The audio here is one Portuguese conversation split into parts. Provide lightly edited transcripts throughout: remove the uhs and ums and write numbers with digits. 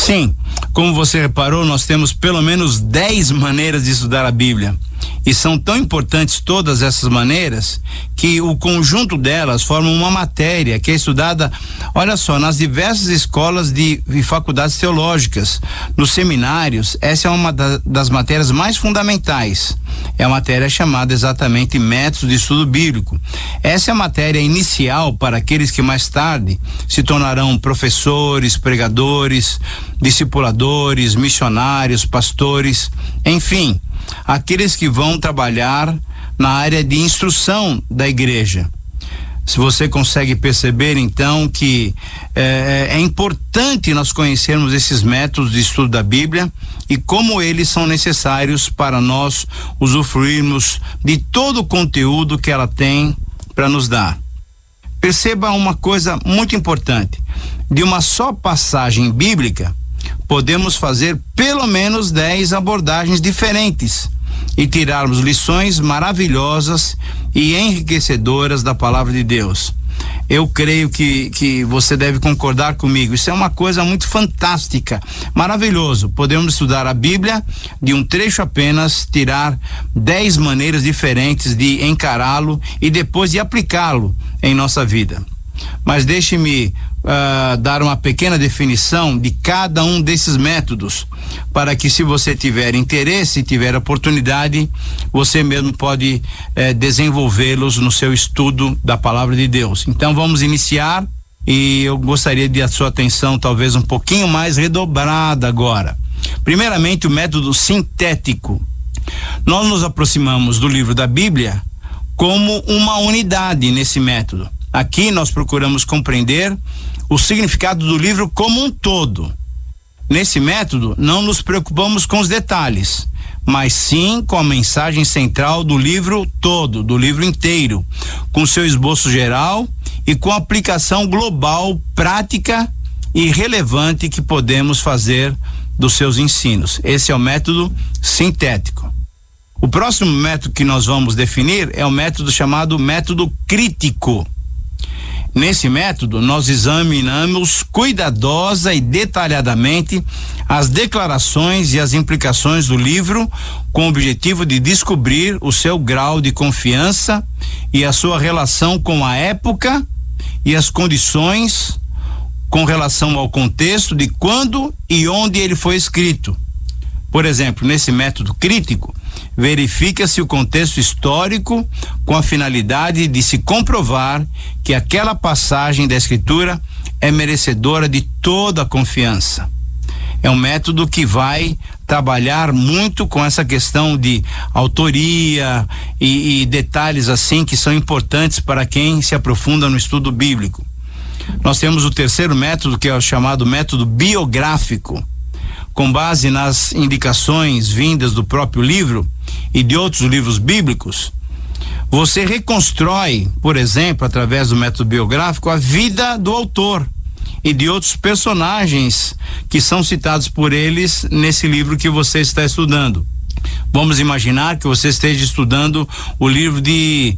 Sim, como você reparou, nós temos pelo menos 10 maneiras de estudar a Bíblia. E são tão importantes todas essas maneiras que o conjunto delas forma uma matéria que é estudada, olha só, nas diversas escolas e faculdades teológicas, nos seminários. Essa é uma das matérias mais fundamentais. É a matéria chamada exatamente Métodos de Estudo Bíblico. Essa é a matéria inicial para aqueles que mais tarde se tornarão professores, pregadores, discipuladores, missionários, pastores, enfim, aqueles que vão trabalhar na área de instrução da igreja. Se você consegue perceber, então, que é importante nós conhecermos esses métodos de estudo da Bíblia e como eles são necessários para nós usufruirmos de todo o conteúdo que ela tem para nos dar. Perceba uma coisa muito importante: de uma só passagem bíblica, podemos fazer pelo menos 10 abordagens diferentes e tirarmos lições maravilhosas e enriquecedoras da palavra de Deus. Eu creio que você deve concordar comigo. Isso é uma coisa muito fantástica, maravilhoso. Podemos estudar a Bíblia de um trecho apenas, tirar 10 maneiras diferentes de encará-lo e depois de aplicá-lo em nossa vida. Mas deixe-me dar uma pequena definição de cada um desses métodos, para que, se você tiver interesse e tiver oportunidade, você mesmo pode desenvolvê-los no seu estudo da palavra de Deus. Então vamos iniciar, e eu gostaria de a sua atenção talvez um pouquinho mais redobrada agora. Primeiramente, o método sintético. Nós nos aproximamos do livro da Bíblia como uma unidade nesse método. Aqui nós procuramos compreender o significado do livro como um todo. Nesse método, não nos preocupamos com os detalhes, mas sim com a mensagem central do livro todo, do livro inteiro, com seu esboço geral e com a aplicação global, prática e relevante que podemos fazer dos seus ensinos. Esse é o método sintético. O próximo método que nós vamos definir é o método chamado método crítico. Nesse método, nós examinamos cuidadosa e detalhadamente as declarações e as implicações do livro, com o objetivo de descobrir o seu grau de confiança e a sua relação com a época e as condições com relação ao contexto de quando e onde ele foi escrito. Por exemplo, nesse método crítico, verifica-se o contexto histórico com a finalidade de se comprovar que aquela passagem da Escritura é merecedora de toda a confiança. É um método que vai trabalhar muito com essa questão de autoria e detalhes assim que são importantes para quem se aprofunda no estudo bíblico. Nós temos o terceiro método, que é o chamado método biográfico. Com base nas indicações vindas do próprio livro e de outros livros bíblicos, você reconstrói, por exemplo, através do método biográfico, a vida do autor e de outros personagens que são citados por eles nesse livro que você está estudando. Vamos imaginar que você esteja estudando o livro de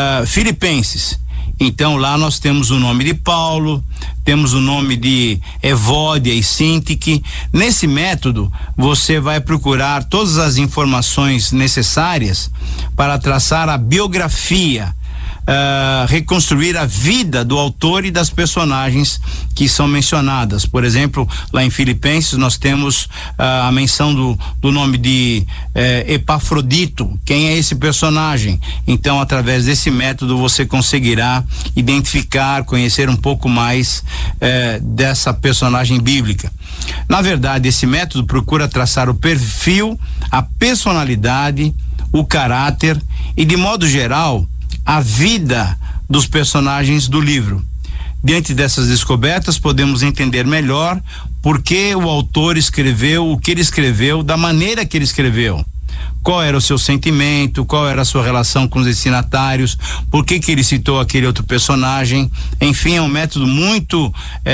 Filipenses. Então lá nós temos o nome de Paulo, temos o nome de Evódia e Sintique. Nesse método você vai procurar todas as informações necessárias para traçar a biografia, reconstruir a vida do autor e das personagens que são mencionadas. Por exemplo, lá em Filipenses nós temos a menção do nome de Epafrodito. Quem é esse personagem? Então, através desse método você conseguirá identificar, conhecer um pouco mais dessa personagem bíblica. Na verdade, esse método procura traçar o perfil, a personalidade, o caráter e, de modo geral, a vida dos personagens do livro. Diante dessas descobertas, podemos entender melhor por que o autor escreveu o que ele escreveu, da maneira que ele escreveu. Qual era o seu sentimento, qual era a sua relação com os destinatários, por que ele citou aquele outro personagem. Enfim, é um método muito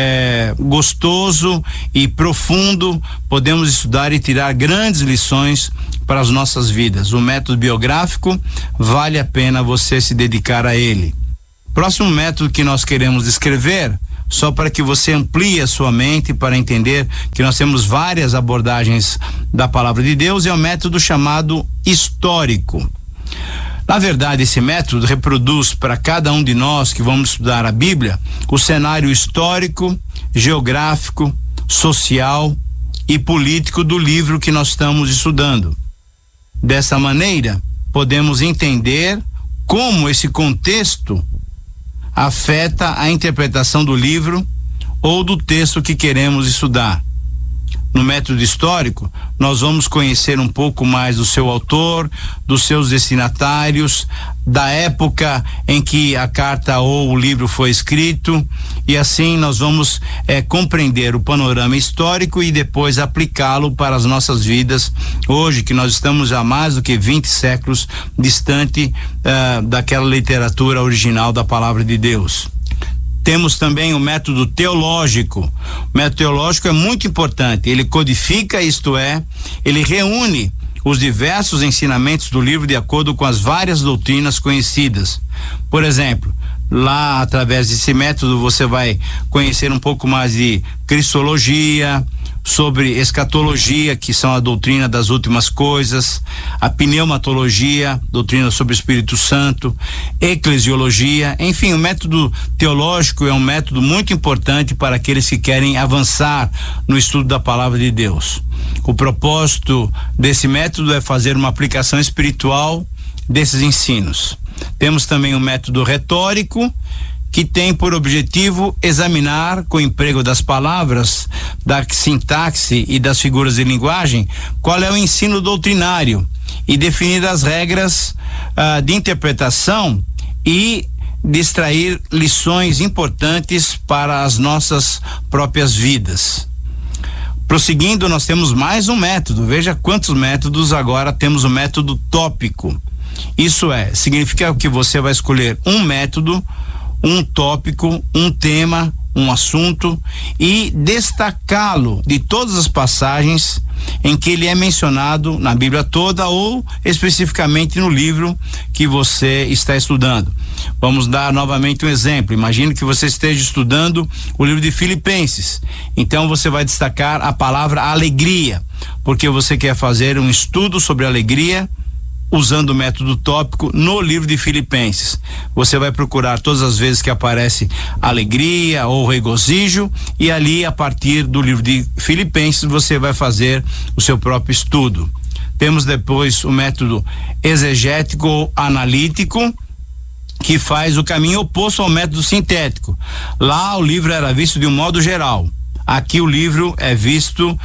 gostoso e profundo. Podemos estudar e tirar grandes lições para as nossas vidas. O método biográfico, vale a pena você se dedicar a ele. Próximo método que nós queremos descrever só para que você amplie a sua mente para entender que nós temos várias abordagens da palavra de Deus. É um método chamado histórico. Na verdade, esse método reproduz para cada um de nós que vamos estudar a Bíblia o cenário histórico, geográfico, social e político do livro que nós estamos estudando. Dessa maneira, podemos entender como esse contexto afeta a interpretação do livro ou do texto que queremos estudar. No método histórico, nós vamos conhecer um pouco mais do seu autor, dos seus destinatários, da época em que a carta ou o livro foi escrito, e assim nós vamos compreender o panorama histórico e depois aplicá-lo para as nossas vidas hoje, que nós estamos já mais do que 20 séculos distante daquela literatura original da palavra de Deus. Temos também o método teológico. O método teológico é muito importante. Ele codifica, isto é, ele reúne os diversos ensinamentos do livro de acordo com as várias doutrinas conhecidas. Por exemplo, lá através desse método você vai conhecer um pouco mais de cristologia, sobre escatologia, que são a doutrina das últimas coisas, a pneumatologia, doutrina sobre o Espírito Santo, eclesiologia, enfim, o método teológico é um método muito importante para aqueles que querem avançar no estudo da palavra de Deus. O propósito desse método é fazer uma aplicação espiritual desses ensinos. Temos também o método retórico, que tem por objetivo examinar, com o emprego das palavras, da sintaxe e das figuras de linguagem, qual é o ensino doutrinário e definir as regras de interpretação e extrair lições importantes para as nossas próprias vidas. Prosseguindo, nós temos mais um método. Veja quantos métodos agora temos. O método tópico. Isso significa que você vai escolher um método, um tópico, um tema, um assunto e destacá-lo de todas as passagens em que ele é mencionado na Bíblia toda ou especificamente no livro que você está estudando. Vamos dar novamente um exemplo. Imagine que você esteja estudando o livro de Filipenses. Então você vai destacar a palavra alegria, porque você quer fazer um estudo sobre alegria usando o método tópico no livro de Filipenses. Você vai procurar todas as vezes que aparece alegria ou regozijo e ali, a partir do livro de Filipenses, você vai fazer o seu próprio estudo. Temos depois o método exegético ou analítico, que faz o caminho oposto ao método sintético. Lá o livro era visto de um modo geral. Aqui o livro é visto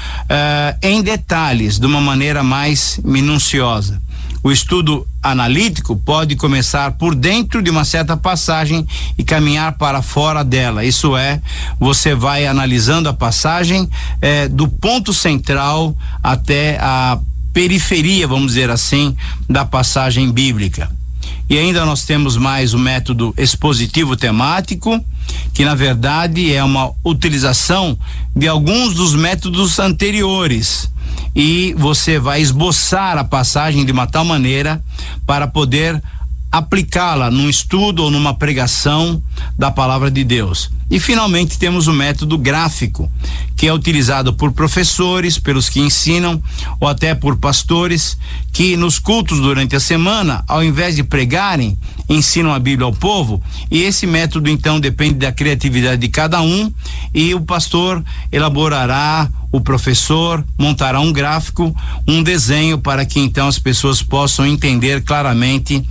em detalhes, de uma maneira mais minuciosa. O estudo analítico pode começar por dentro de uma certa passagem e caminhar para fora dela. Isso você vai analisando a passagem do ponto central até a periferia, vamos dizer assim, da passagem bíblica. E ainda nós temos mais o método expositivo temático, que na verdade é uma utilização de alguns dos métodos anteriores. E você vai esboçar a passagem de uma tal maneira para poder aplicá-la num estudo ou numa pregação da palavra de Deus. E finalmente temos o método gráfico, que é utilizado por professores, pelos que ensinam, ou até por pastores, que nos cultos durante a semana, ao invés de pregarem, ensinam a Bíblia ao povo. E esse método então depende da criatividade de cada um, e o pastor elaborará, o professor montará um gráfico, um desenho, para que então as pessoas possam entender claramente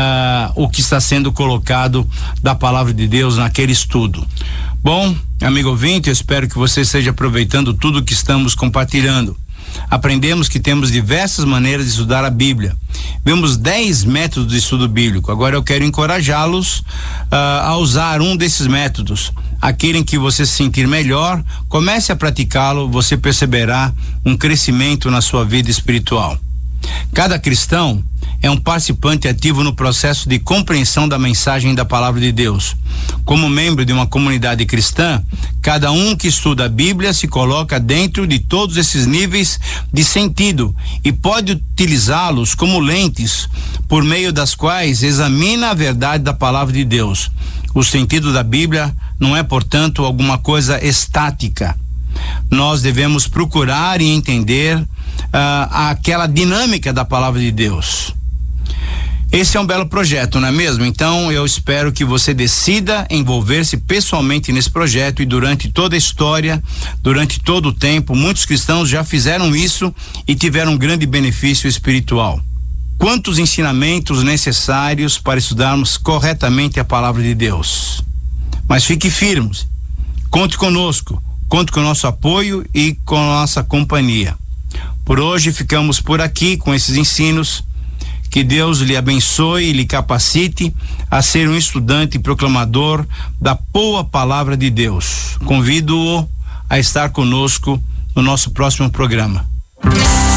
o que está sendo colocado da palavra de Deus naquele estudo. Bom, amigo ouvinte, eu espero que você esteja aproveitando tudo que estamos compartilhando. Aprendemos que temos diversas maneiras de estudar a Bíblia. Vemos 10 métodos de estudo bíblico. Agora eu quero encorajá-los a usar um desses métodos. Aquele em que você se sentir melhor, comece a praticá-lo, você perceberá um crescimento na sua vida espiritual. Cada cristão é um participante ativo no processo de compreensão da mensagem da palavra de Deus. Como membro de uma comunidade cristã, cada um que estuda a Bíblia se coloca dentro de todos esses níveis de sentido e pode utilizá-los como lentes por meio das quais examina a verdade da palavra de Deus. O sentido da Bíblia não é, portanto, alguma coisa estática. Nós devemos procurar e entender aquela dinâmica da palavra de Deus. Esse é um belo projeto, não é mesmo? Então eu espero que você decida envolver-se pessoalmente nesse projeto, e durante toda a história, durante todo o tempo, muitos cristãos já fizeram isso e tiveram um grande benefício espiritual. Quantos ensinamentos necessários para estudarmos corretamente a palavra de Deus. Mas fique firmes, conte conosco, conte com o nosso apoio e com a nossa companhia. Por hoje ficamos por aqui com esses ensinos. Que Deus lhe abençoe e lhe capacite a ser um estudante e proclamador da boa palavra de Deus. Convido-o a estar conosco no nosso próximo programa.